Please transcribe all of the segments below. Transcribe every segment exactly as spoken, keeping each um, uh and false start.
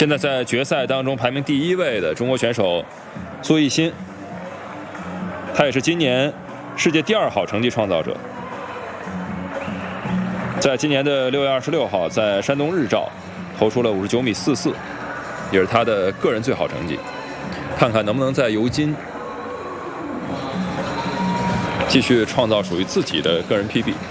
现在在决赛当中排名第一位的中国选手苏翊欣，他也是今年世界第二好成绩创造者。在今年的六月二十六号，在山东日照投出了五十九米四四，也是他的个人最好成绩。看看能不能在尤金继续创造属于自己的个人 P B。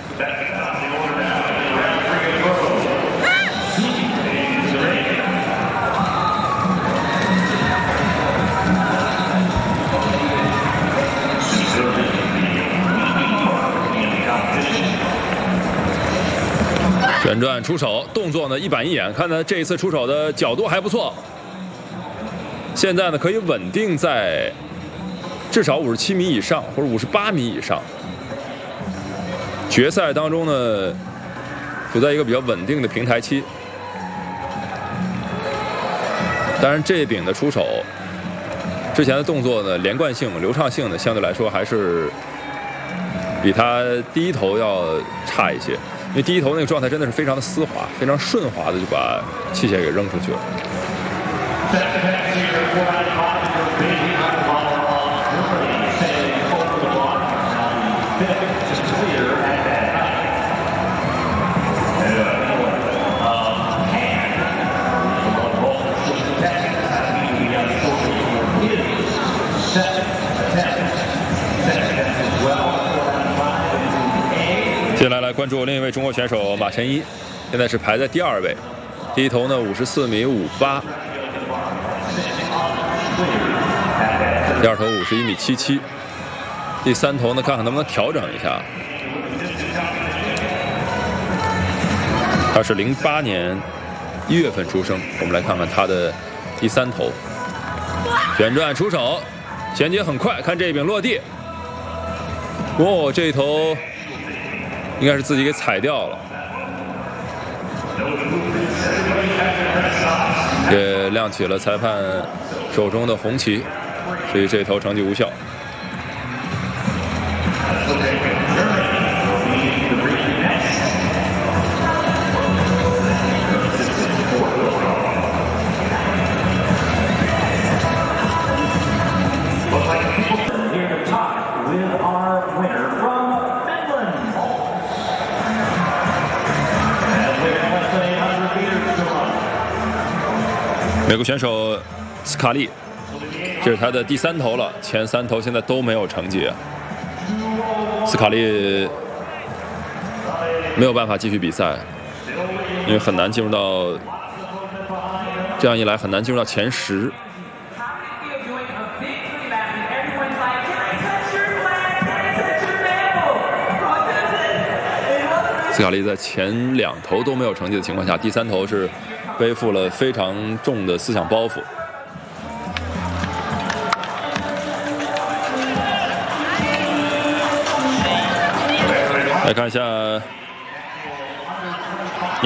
旋转出手，动作呢一板一眼，看他这一次出手的角度还不错。现在呢可以稳定在至少五十七米以上，或者五十八米以上。决赛当中呢，处在一个比较稳定的平台期。当然，这一柄的出手之前的动作呢，连贯性、流畅性呢，相对来说还是比他第一头要差一些。因为第一头那个状态真的是非常的丝滑，非常顺滑的就把器械给扔出去了。接下来来关注另一位中国选手马晨一，现在是排在第二位，第一头呢五十四米五八，第二头五十一米七七，第三头呢看看能不能调整一下。他是零八年一月份出生，我们来看看他的第三头，旋转出手，衔接很快，看这一柄落地，哦，这一头应该是自己给踩掉了，也亮起了裁判手中的红旗，所以这头成绩无效。美国选手斯卡利，这是他的第三头了，前三头现在都没有成绩。斯卡利没有办法继续比赛，因为很难进入到，这样一来很难进入到前十。斯卡利在前两头都没有成绩的情况下，第三头是背负了非常重的思想包袱。来看一下